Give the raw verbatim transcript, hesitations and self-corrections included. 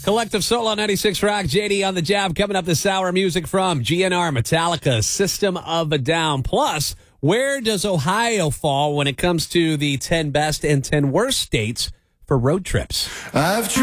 Collective Soul on ninety-six Rock. J D on the job. Coming up this hour, music from G N R, Metallica, System of a Down. Plus, where does Ohio fall when it comes to the ten best and ten worst states for road trips? I've